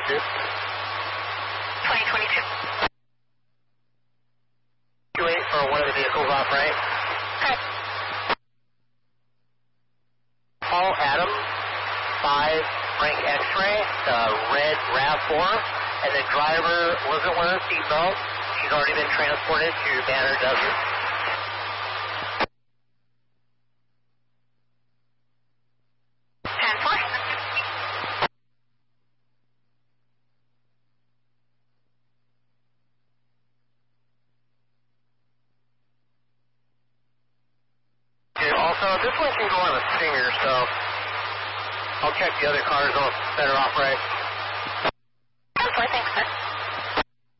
2022. 2022. 28 for one of the vehicles off right. Correct. Paul Adam, 5 Frank X-ray, red RAV4, and the driver wasn't wearing a seatbelt. She's already been transported to Banner Desert. Also, this one can go on a Stinger, so I'll check the other cars on better off right. Thanks, sir.